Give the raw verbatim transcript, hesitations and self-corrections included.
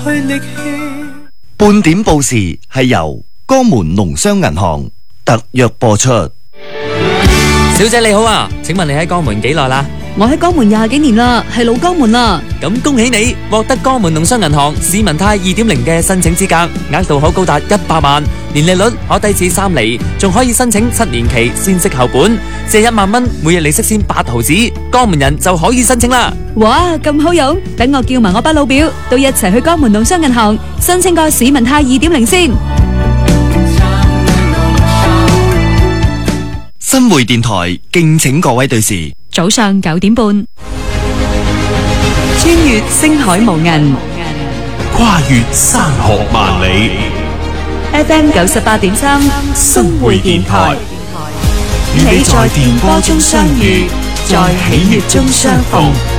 半點報時係由江門農商銀行特約播出。 小姐你好啊，請問你喺江門幾耐啦？ 我喺江門廿幾年啦，係老江門啦。 咁恭喜你獲得江門農商銀行市民貸二點零嘅申請資格，額度可高達一百萬，年利率可低至三厘，仲可以申請七年期先息後本，借一萬蚊，每日利息先八毫子，江門人就可以申請啦。 哇，咁好用！等我叫埋我班老表都一齊去江門農商銀行申請個市民貸二點零先。 新會電台敬請各位對視。 早上九點半，穿越星海無垠， 跨越山河萬里。 F M 九十八點三， 新會電台，與你在電波中相遇，在喜悅中相逢。